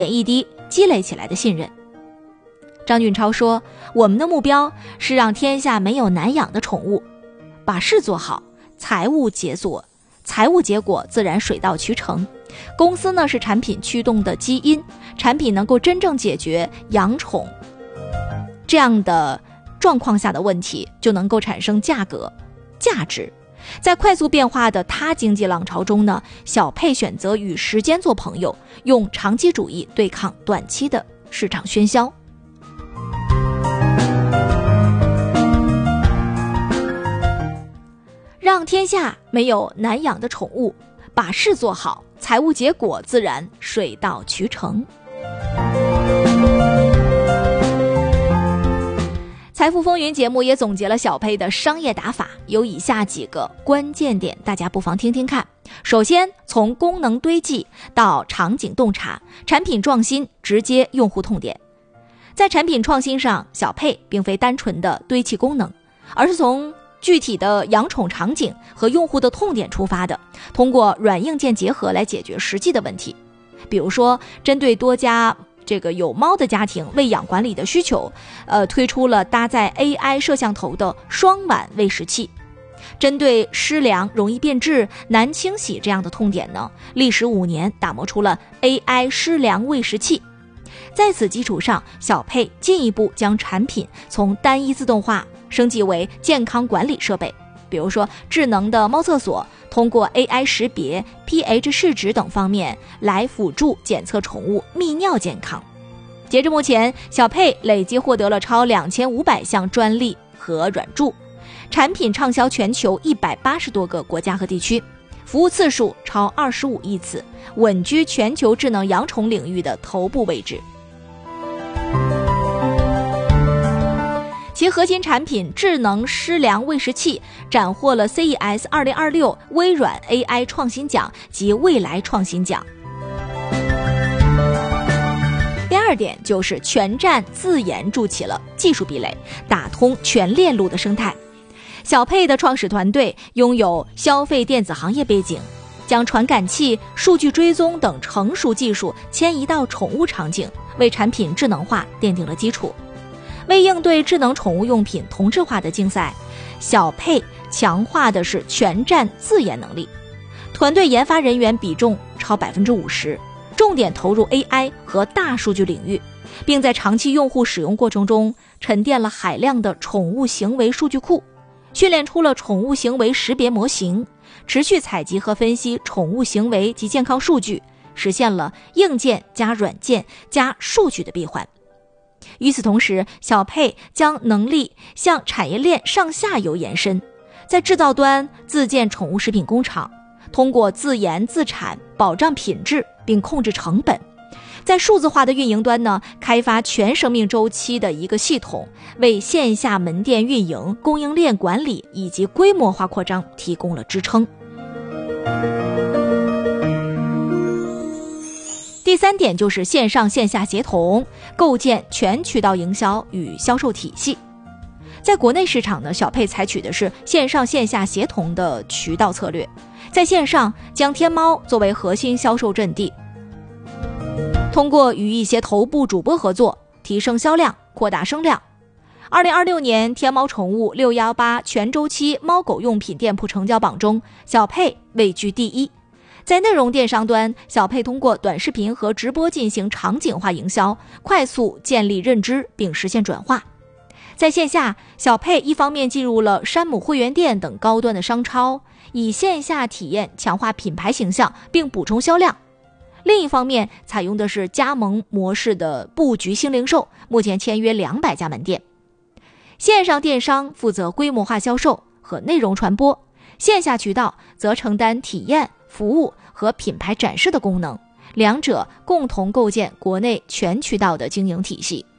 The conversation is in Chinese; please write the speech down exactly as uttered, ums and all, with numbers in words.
一滴积累起来的信任。张俊超说，我们的目标是让天下没有难养的宠物，把事做好，财务结果财务结果自然水到渠成。公司呢是产品驱动的基因，产品能够真正解决养宠这样的状况下的问题，就能够产生价格价值。在快速变化的他经济浪潮中呢，小佩选择与时间做朋友，用长期主义对抗短期的市场喧嚣。让天下没有难养的宠物，把事做好，财务结果自然水到渠成。财富风云节目也总结了小佩的商业打法，有以下几个关键点，大家不妨听听看。首先，从功能堆积到场景洞察，产品创新直接用户痛点。在产品创新上，小佩并非单纯的堆砌功能，而是从具体的养宠场景和用户的痛点出发的，通过软硬件结合来解决实际的问题。比如说，针对多家这个有猫的家庭喂养管理的需求，呃，推出了搭载 A I 摄像头的双碗喂食器。针对湿粮容易变质、难清洗这样的痛点呢，历时五年打磨出了 A I 湿粮喂食器。在此基础上，小佩进一步将产品从单一自动化升级为健康管理设备，比如说智能的猫厕所，通过 A I 识别、pH 试纸等方面来辅助检测宠物泌尿健康。截至目前，小佩累计获得了超两千五百项专利和软著，产品畅销全球一百八十多个国家和地区，服务次数超二十五亿次，稳居全球智能养宠领域的头部位置。其核心产品智能湿粮喂食器斩获了 C E S 二零二六 微软 A I 创新奖及未来创新奖。第二点就是全站自研筑起了技术壁垒，打通全链路的生态。小佩的创始团队拥有消费电子行业背景，将传感器、数据追踪等成熟技术迁移到宠物场景，为产品智能化奠定了基础。为应对智能宠物用品同质化的竞赛，小佩强化的是全站自研能力，团队研发人员比重超 百分之五十， 重点投入 A I 和大数据领域，并在长期用户使用过程中沉淀了海量的宠物行为数据库，训练出了宠物行为识别模型，持续采集和分析宠物行为及健康数据，实现了硬件加软件加数据的闭环。与此同时，小佩将能力向产业链上下游延伸，在制造端自建宠物食品工厂，通过自研自产保障品质并控制成本。在数字化的运营端呢，开发全生命周期的一个系统，为线下门店运营、供应链管理以及规模化扩张提供了支撑。第三点就是线上线下协同，构建全渠道营销与销售体系。在国内市场呢，小佩采取的是线上线下协同的渠道策略，在线上将天猫作为核心销售阵地，通过与一些头部主播合作，提升销量，扩大声量。二零二六年天猫宠物六一八全周期猫狗用品店铺成交榜中，小佩位居第一。在内容电商端，小佩通过短视频和直播进行场景化营销，快速建立认知并实现转化。在线下，小佩一方面进入了山姆会员店等高端的商超，以线下体验强化品牌形象并补充销量。另一方面，采用的是加盟模式的布局新零售，目前签约两百家门店。线上电商负责规模化销售和内容传播，线下渠道则承担体验、服务和品牌展示的功能，两者共同构建国内全渠道的经营体系。